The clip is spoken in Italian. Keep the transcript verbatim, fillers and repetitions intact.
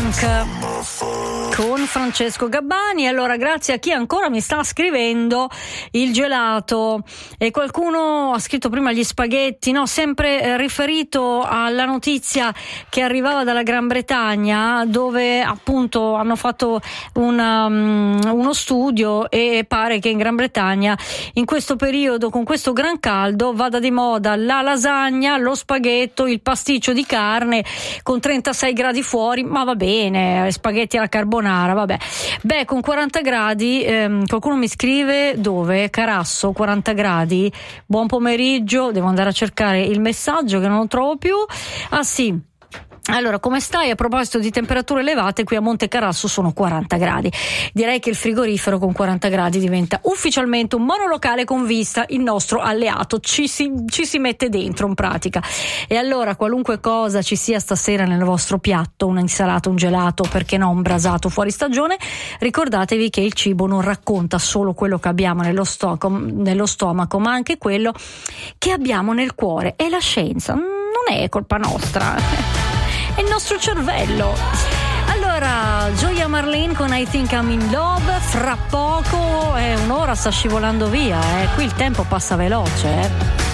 Funk con Francesco Gabbani. Allora, grazie a chi ancora mi sta scrivendo il gelato, e qualcuno ha scritto prima gli spaghetti, no, sempre eh, riferito alla notizia che arrivava dalla Gran Bretagna, dove appunto hanno fatto una, um, uno studio, e pare che in Gran Bretagna in questo periodo, con questo gran caldo, vada di moda la lasagna, lo spaghetto, il pasticcio di carne con trentasei gradi fuori, ma va bene, spaghetti alla carbonara, vabbè. Beh, con quaranta gradi, ehm, qualcuno mi scrive dove? Carasso, quaranta gradi, buon pomeriggio, devo andare a cercare il messaggio che non lo trovo più. Ah sì. Allora, come stai? A proposito di temperature elevate, qui a Monte Carasso sono quaranta gradi. Direi che il frigorifero con quaranta gradi diventa ufficialmente un monolocale con vista, il nostro alleato, ci si, ci si mette dentro in pratica. E allora, qualunque cosa ci sia stasera nel vostro piatto, un'insalata, un gelato, perché no un brasato fuori stagione, ricordatevi che il cibo non racconta solo quello che abbiamo nello, sto- nello stomaco, ma anche quello che abbiamo nel cuore. E la scienza non è colpa nostra. È il nostro cervello. Allora, Gioia Marlene con I Think I'm in Love. Fra poco, eh, un'ora sta scivolando via, eh. Qui il tempo passa veloce, eh.